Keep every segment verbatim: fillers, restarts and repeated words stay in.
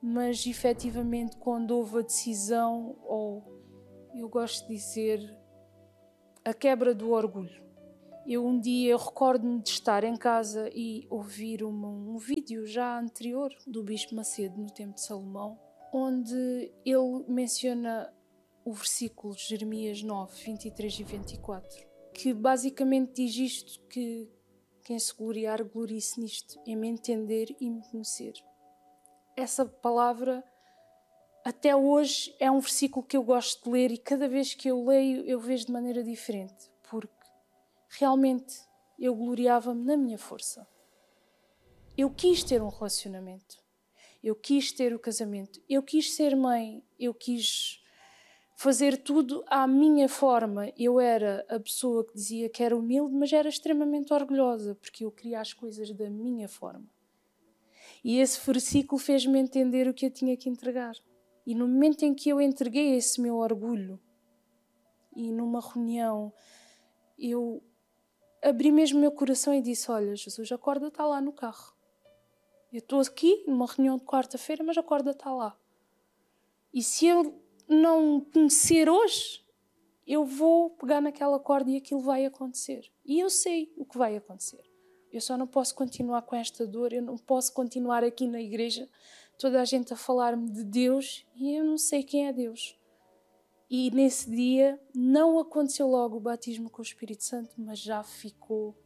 mas efetivamente quando houve a decisão, ou eu gosto de dizer, a quebra do orgulho. Eu um dia recordo-me de estar em casa e ouvir uma, um vídeo já anterior do Bispo Macedo no tempo de Salomão, onde ele menciona o versículo de Jeremias nove, vinte e três e vinte e quatro, que basicamente diz isto, que quem se gloriar, glorie-se nisto, em me entender e me conhecer. Essa palavra, até hoje, é um versículo que eu gosto de ler e cada vez que eu leio, eu vejo de maneira diferente, porque realmente eu gloriava-me na minha força. Eu quis ter um relacionamento, eu quis ter o casamento, eu quis ser mãe, eu quis fazer tudo à minha forma. Eu era a pessoa que dizia que era humilde, mas era extremamente orgulhosa, porque eu queria as coisas da minha forma. E esse versículo fez-me entender o que eu tinha que entregar. E no momento em que eu entreguei esse meu orgulho, e numa reunião, eu abri mesmo o meu coração e disse: olha, Jesus, a corda está lá no carro. Eu estou aqui numa reunião de quarta-feira, mas a corda está lá. E se eu não conhecer hoje, eu vou pegar naquela corda e aquilo vai acontecer. E eu sei o que vai acontecer. Eu só não posso continuar com esta dor, eu não posso continuar aqui na igreja, toda a gente a falar-me de Deus e eu não sei quem é Deus. E nesse dia não aconteceu logo o batismo com o Espírito Santo, mas já ficou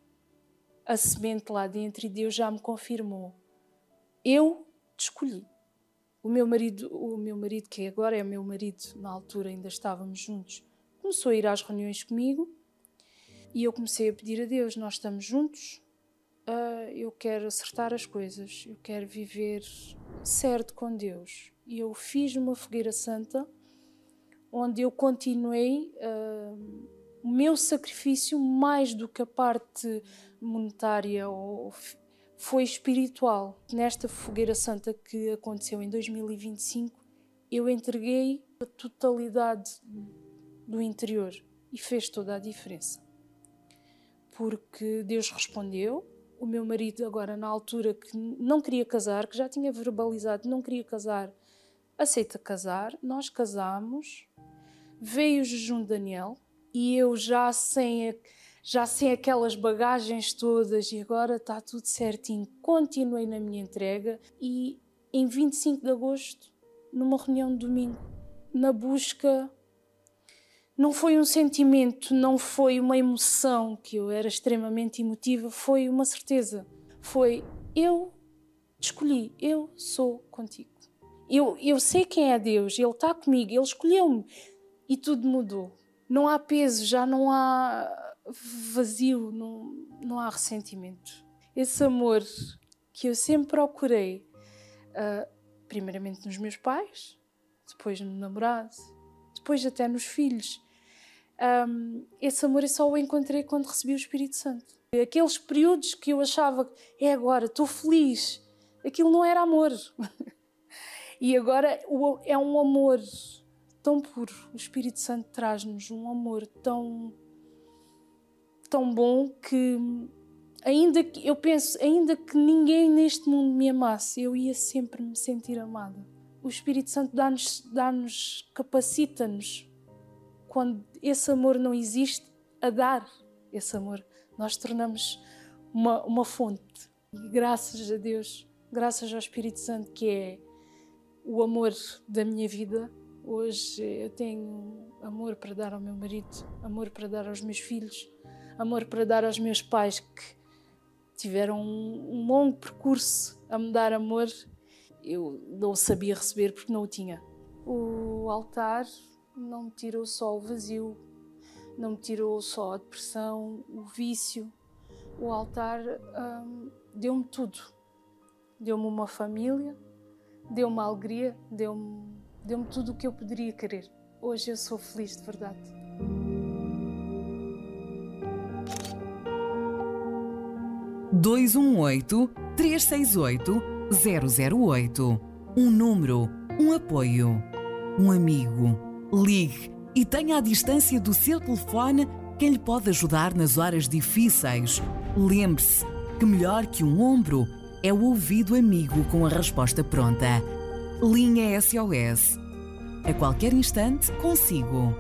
a semente lá dentro e Deus já me confirmou. Eu te escolhi. O meu marido, o meu marido, que agora é o meu marido, na altura ainda estávamos juntos, começou a ir às reuniões comigo e eu comecei a pedir a Deus: nós estamos juntos, uh, eu quero acertar as coisas, eu quero viver certo com Deus. E eu fiz uma fogueira santa, onde eu continuei uh, o meu sacrifício, mais do que a parte monetária, ou, foi espiritual. Nesta fogueira santa que aconteceu em dois mil e vinte e cinco, eu entreguei a totalidade do interior e fez toda a diferença. Porque Deus respondeu. O meu marido, agora na altura que não queria casar, que já tinha verbalizado que não queria casar, aceita casar. Nós casámos, veio o jejum de Daniel e eu já sem, já sem aquelas bagagens todas e agora está tudo certinho. Continuei na minha entrega e em vinte e cinco de agosto, numa reunião de domingo, na busca, não foi um sentimento, não foi uma emoção, que eu era extremamente emotiva, foi uma certeza. Foi: eu te escolhi, eu sou contigo. Eu, eu sei quem é Deus, Ele está comigo, Ele escolheu-me e tudo mudou. Não há peso, já não há vazio, não, não há ressentimento. Esse amor que eu sempre procurei, uh, primeiramente nos meus pais, depois no namorado, depois até nos filhos, um, esse amor eu só o encontrei quando recebi o Espírito Santo. Aqueles períodos que eu achava que é agora, estou feliz, aquilo não era amor. E agora é um amor tão puro. O Espírito Santo traz-nos um amor tão, tão bom que, ainda que eu penso, ainda que ninguém neste mundo me amasse, eu ia sempre me sentir amada. O Espírito Santo dá-nos, dá-nos, capacita-nos, quando esse amor não existe, a dar esse amor. Nós tornamos uma, uma fonte. E graças a Deus, graças ao Espírito Santo, que é o amor da minha vida, hoje eu tenho amor para dar ao meu marido, amor para dar aos meus filhos, amor para dar aos meus pais, que tiveram um, um longo percurso a me dar amor. Eu não o sabia receber porque não o tinha. O altar não me tirou só o vazio, não me tirou só a depressão, o vício. O altar hum, deu-me tudo. Deu-me uma família, deu-me alegria, deu-me, deu-me tudo o que eu poderia querer. Hoje eu sou feliz de verdade. dois um oito, três seis oito, zero zero oito. Um número, um apoio, um amigo. Ligue e tenha à distância do seu telefone quem lhe pode ajudar nas horas difíceis. Lembre-se que melhor que um ombro é o ouvido amigo com a resposta pronta. Linha S O S. A qualquer instante, consigo.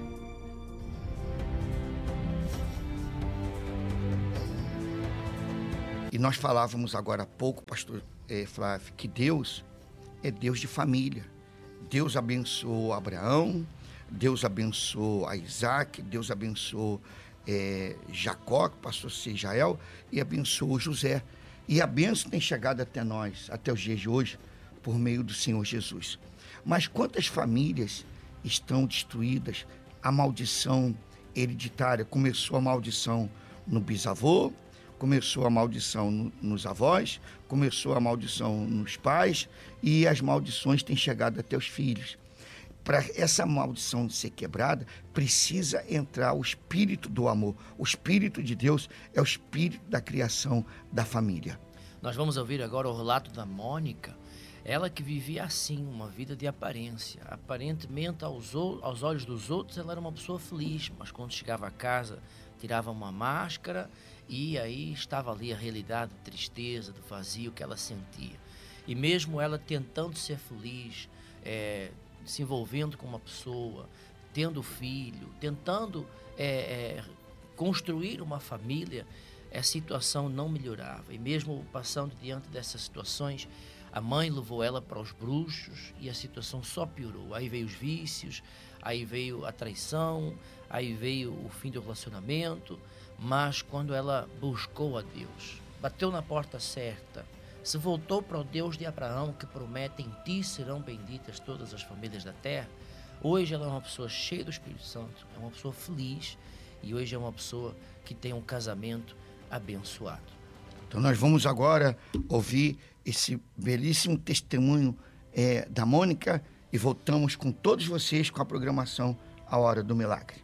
E nós falávamos agora há pouco, pastor eh, Flávio, que Deus é Deus de família. Deus abençoou Abraão, Deus abençoou a Isaac, Deus abençoou eh, Jacó, que passou a ser Israel, e abençoou José. E a bênção tem chegado até nós, até os dias de hoje, por meio do Senhor Jesus. Mas quantas famílias estão destruídas? A maldição hereditária, começou a maldição no bisavô, começou a maldição no, nos avós, começou a maldição nos pais, e as maldições têm chegado até os filhos. Para essa maldição ser quebrada, precisa entrar o espírito do amor. O espírito de Deus é o espírito da criação da família. Nós vamos ouvir agora o relato da Mônica, ela que vivia assim, uma vida de aparência. Aparentemente, aos, aos olhos dos outros, ela era uma pessoa feliz, mas quando chegava a casa, tirava uma máscara e aí estava ali a realidade de tristeza, do vazio que ela sentia. E mesmo ela tentando ser feliz, é, se envolvendo com uma pessoa, tendo filho, tentando é, é, construir uma família, a situação não melhorava. E mesmo passando diante dessas situações, a mãe levou ela para os bruxos e a situação só piorou. Aí veio os vícios, aí veio a traição, aí veio o fim do relacionamento. Mas quando ela buscou a Deus, bateu na porta certa, se voltou para o Deus de Abraão, que promete: em ti serão benditas todas as famílias da terra. Hoje ela é uma pessoa cheia do Espírito Santo, é uma pessoa feliz, e hoje é uma pessoa que tem um casamento abençoado. Então nós vamos agora ouvir esse belíssimo testemunho é, da Mônica e voltamos com todos vocês com a programação A Hora do Milagre.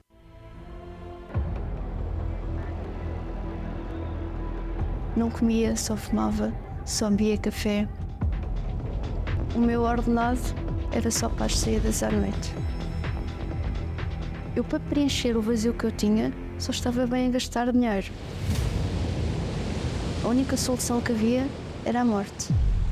Não comia, só fumava, só bebia café. O meu ordenado era só para as saídas à noite. Eu, para preencher o vazio que eu tinha, só estava bem a gastar dinheiro. A única solução que havia era a morte.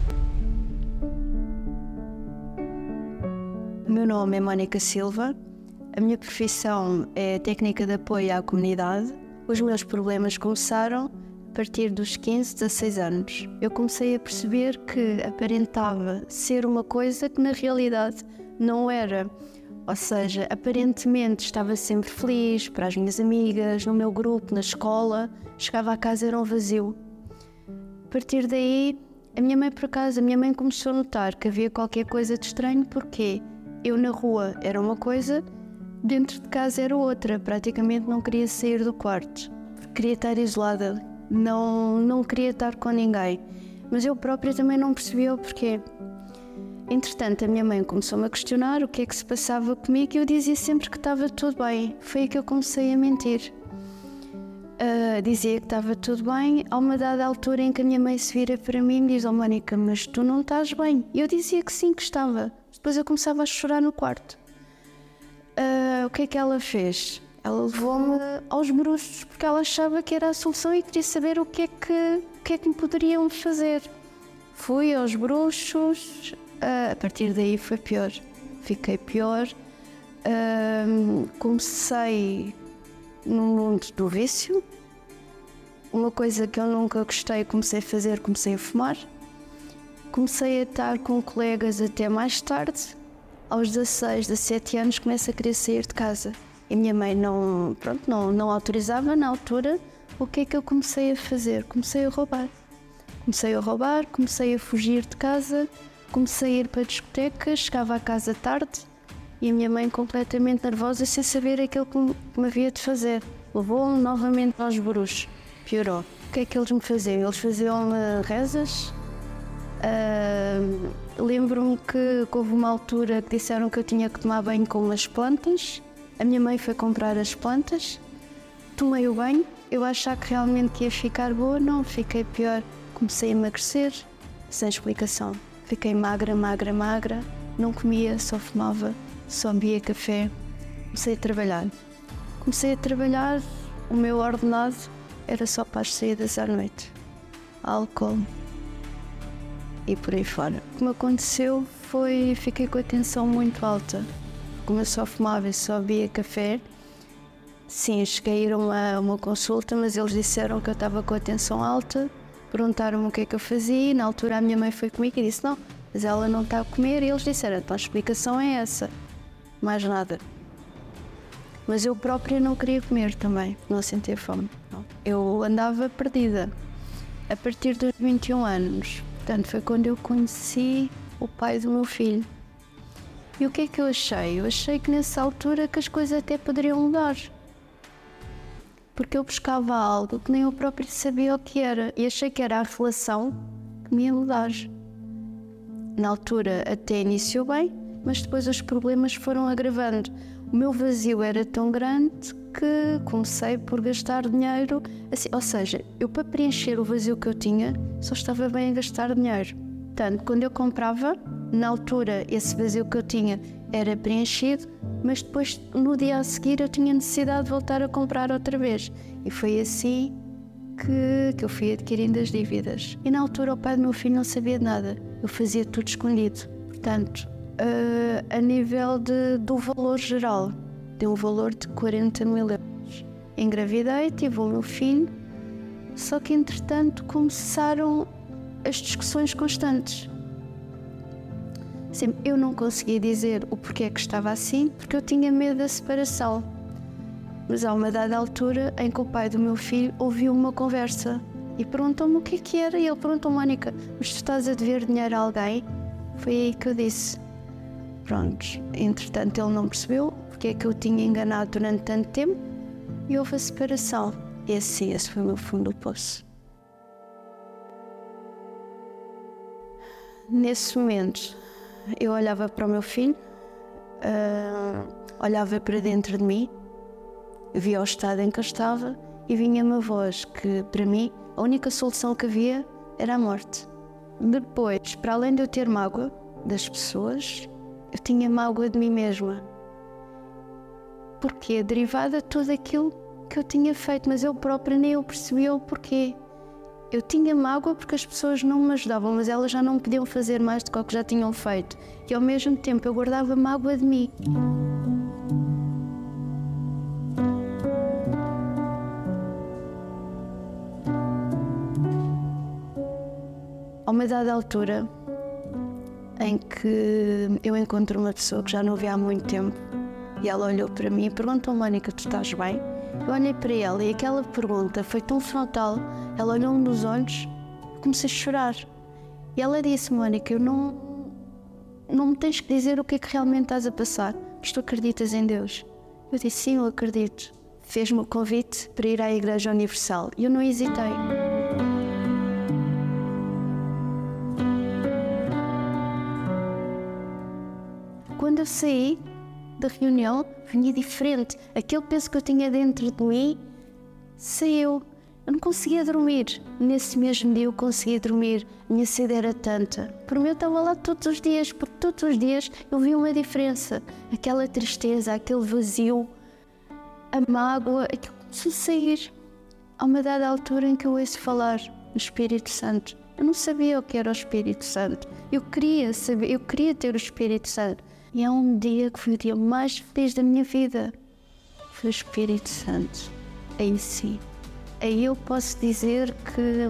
O meu nome é Mônica Silva, a minha profissão é técnica de apoio à comunidade. Os meus problemas começaram a partir dos quinze, dezasseis anos. Eu comecei a perceber que aparentava ser uma coisa que na realidade não era. Ou seja, aparentemente estava sempre feliz para as minhas amigas, no meu grupo, na escola. Chegava a casa, era um vazio. A partir daí, a minha mãe por acaso, a minha mãe começou a notar que havia qualquer coisa de estranho, porque eu na rua era uma coisa, dentro de casa era outra. Praticamente não queria sair do quarto, queria estar isolada, não, não queria estar com ninguém. Mas eu própria também não percebia o porquê. Entretanto, a minha mãe começou-me a questionar o que é que se passava comigo e eu dizia sempre que estava tudo bem. Foi aí que eu comecei a mentir. Uh, dizia que estava tudo bem, há uma dada altura em que a minha mãe se vira para mim e me diz: oh Mônica, mas tu não estás bem? E eu dizia que sim, que estava. Depois eu começava a chorar no quarto. Uh, o que é que ela fez? Ela levou-me aos bruxos, porque ela achava que era a solução e queria saber o que é que, o que é que me poderiam fazer. Fui aos bruxos, uh, a partir daí foi pior. Fiquei pior. Uh, comecei no mundo do vício. Uma coisa que eu nunca gostei, comecei a fazer, comecei a fumar. Comecei a estar com colegas até mais tarde. Aos dezasseis, dezassete anos, começo a querer sair de casa. E a minha mãe não, pronto, não, não autorizava na altura. O que é que eu comecei a fazer? Comecei a roubar. Comecei a roubar, comecei a fugir de casa, comecei a ir para discotecas, chegava a casa tarde e a minha mãe completamente nervosa, sem saber aquilo que me havia de fazer. Levou-me novamente aos bruxos. Piorou. O que é que eles me faziam? Eles faziam-me rezas. Uh, lembro-me que, que houve uma altura que disseram que eu tinha que tomar banho com umas plantas. A minha mãe foi comprar as plantas. Tomei o banho. Eu achava que realmente que ia ficar boa. Não, fiquei pior. Comecei a emagrecer, sem explicação. Fiquei magra, magra, magra. Não comia, só fumava, só bebia café. Comecei a trabalhar. Comecei a trabalhar. O meu ordenado era só para as saídas à noite. Álcool e por aí fora. O que me aconteceu foi, fiquei com a tensão muito alta. Como eu só fumava e só bebia café, sim, cheguei a ir a uma, uma consulta, mas eles disseram que eu estava com a tensão alta, perguntaram-me o que é que eu fazia, e na altura a minha mãe foi comigo e disse, não, mas ela não está a comer, e eles disseram, então a explicação é essa, mais nada. Mas eu própria não queria comer também, não sentia fome. Não. Eu andava perdida. A partir dos vinte e um anos, portanto, foi quando eu conheci o pai do meu filho. E o que é que eu achei? Eu achei que nessa altura que as coisas até poderiam mudar. Porque eu buscava algo que nem eu própria sabia o que era. E achei que era a relação que me ia mudar. Na altura até iniciou bem, mas depois os problemas foram agravando. O meu vazio era tão grande que comecei por gastar dinheiro, assim, ou seja, eu para preencher o vazio que eu tinha, só estava bem a gastar dinheiro. Portanto, quando eu comprava, na altura esse vazio que eu tinha era preenchido, mas depois no dia a seguir eu tinha necessidade de voltar a comprar outra vez. E foi assim que, que eu fui adquirindo as dívidas. E na altura o pai do meu filho não sabia de nada, eu fazia tudo escondido. Portanto, Uh, a nível de, do valor geral, de um valor de quarenta mil euros. Engravidei, tive o meu filho, só que entretanto começaram as discussões constantes. Sempre, eu não conseguia dizer o porquê que estava assim, porque eu tinha medo da separação. Mas há uma dada altura em que o pai do meu filho ouviu uma conversa e perguntou-me o que é que era, e ele perguntou, Mónica, mas tu estás a dever dinheiro a alguém? Foi aí que eu disse. Prontos, entretanto ele não percebeu porque é que eu tinha enganado durante tanto tempo e houve a separação. E assim, esse foi o meu fundo do poço. Nesse momento, eu olhava para o meu filho, uh, olhava para dentro de mim, via o estado em que eu estava e vinha uma voz que, para mim, a única solução que havia era a morte. Depois, para além de eu ter mágoa das pessoas, eu tinha mágoa de mim mesma. Porquê? Derivada de tudo aquilo que eu tinha feito, mas eu própria nem eu percebia o porquê. Eu tinha mágoa porque as pessoas não me ajudavam, mas elas já não podiam fazer mais do que o que já tinham feito. E ao mesmo tempo eu guardava mágoa de mim. A uma dada altura, em que eu encontro uma pessoa que já não via há muito tempo e ela olhou para mim e perguntou, Mónica, tu estás bem? Eu olhei para ela e aquela pergunta foi tão frontal, ela olhou-me nos olhos e comecei a chorar. E ela disse, Mónica, eu não, não me tens que dizer o que é que realmente estás a passar, mas tu acreditas em Deus? Eu disse, sim, eu acredito. Fez-me o convite para ir à Igreja Universal e eu não hesitei. Quando eu saí da reunião, vinha diferente. Aquele peso que eu tinha dentro de mim saiu. Eu não conseguia dormir. Nesse mesmo dia eu conseguia dormir. A minha sede era tanta. Por mim eu estava lá todos os dias, porque todos os dias eu via uma diferença. Aquela tristeza, aquele vazio, a mágoa, aquilo começou a sair. Há uma dada altura em que eu ouço falar no Espírito Santo. Eu não sabia o que era o Espírito Santo. Eu queria saber, eu queria ter o Espírito Santo. E há um dia que foi o dia mais feliz da minha vida. Foi o Espírito Santo. Aí sim. Aí eu posso dizer que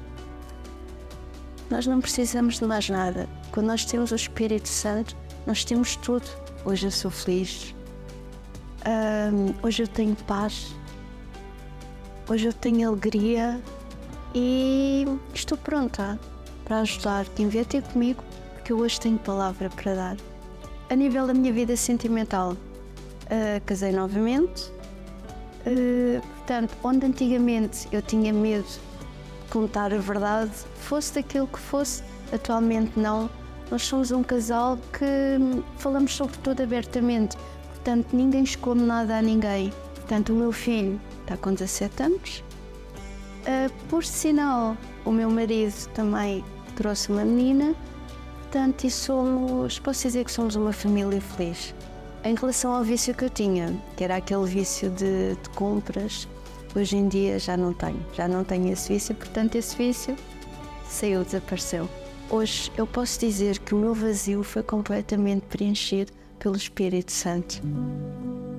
nós não precisamos de mais nada. Quando nós temos o Espírito Santo, nós temos tudo. Hoje eu sou feliz. Um, hoje eu tenho paz. Hoje eu tenho alegria. E estou pronta para ajudar quem vier ter comigo, porque eu hoje tenho palavra para dar. A nível da minha vida sentimental, uh, casei novamente, uh, portanto, onde antigamente eu tinha medo de contar a verdade, fosse daquilo que fosse, atualmente não. Nós somos um casal que falamos sobre tudo abertamente, portanto, ninguém esconde nada a ninguém. Portanto, o meu filho está com dezassete anos, uh, por sinal, o meu marido também trouxe uma menina. Portanto, e somos, posso dizer que somos uma família feliz. Em relação ao vício que eu tinha, que era aquele vício de, de compras, hoje em dia já não tenho. Já não tenho esse vício, portanto esse vício saiu, desapareceu. Hoje eu posso dizer que o meu vazio foi completamente preenchido pelo Espírito Santo.